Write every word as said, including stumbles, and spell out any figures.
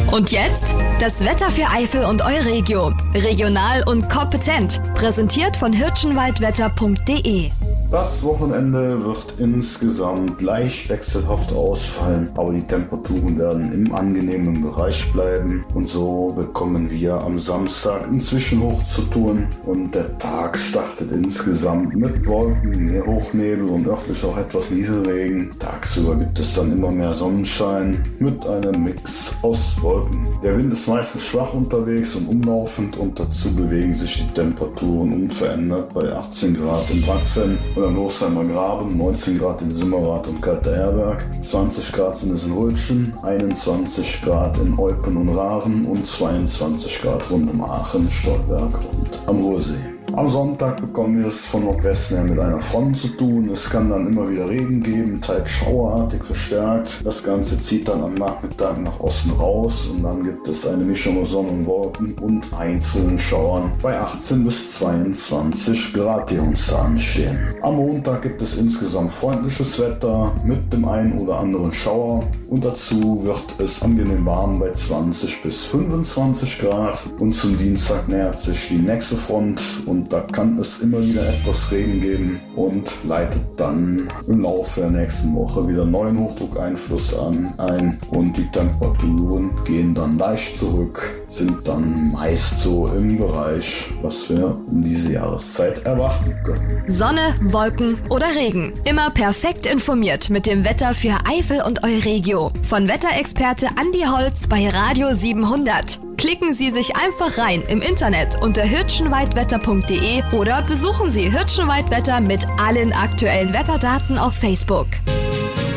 Und jetzt das Wetter für Eifel und Euregio. Regional und kompetent. Präsentiert von hirschenwaldwetter punkt de. Das Wochenende wird insgesamt leicht wechselhaft ausfallen, aber die Temperaturen werden im angenehmen Bereich bleiben und so bekommen wir am Samstag inzwischen hoch zu tun und der Tag startet insgesamt mit Wolken, mehr Hochnebel und örtlich auch etwas Nieselregen. Tagsüber gibt es dann immer mehr Sonnenschein mit einem Mix aus Wolken. Der Wind ist meistens schwach unterwegs und umlaufend und dazu bewegen sich die Temperaturen unverändert bei achtzehn Grad in Brackfenn oder im Hochsheimer Graben, neunzehn Grad in Simmerath und Kalteherberg, zwanzig Grad sind es in Hulschen, einundzwanzig Grad in Eupen und Raven und zweiundzwanzig Grad rund um Aachen, Stolberg und am Ruhrsee. Am Sonntag bekommen wir es von Nordwesten her mit einer Front zu tun. Es kann dann immer wieder Regen geben, teils schauerartig verstärkt. Das Ganze zieht dann am Nachmittag nach Osten raus und dann gibt es eine Mischung aus Sonne und Wolken und einzelnen Schauern bei achtzehn bis zweiundzwanzig Grad, die uns da anstehen. Am Montag gibt es insgesamt freundliches Wetter mit dem einen oder anderen Schauer und dazu wird es angenehm warm bei zwanzig bis fünfundzwanzig Grad und zum Dienstag nähert sich die nächste Front und Und da kann es immer wieder etwas Regen geben und leitet dann im Laufe der nächsten Woche wieder neuen Hochdruckeinfluss an ein und die Temperaturen gehen dann leicht zurück, sind dann meist so im Bereich, was wir um diese Jahreszeit erwarten können. Sonne, Wolken oder Regen. Immer perfekt informiert mit dem Wetter für Eifel und Euregio. Von Wetterexperte Andi Holz bei Radio siebenhundert. Klicken Sie sich einfach rein im Internet unter hirschenwaldwetter punkt de oder besuchen Sie Hirschenwaldwetter mit allen aktuellen Wetterdaten auf Facebook.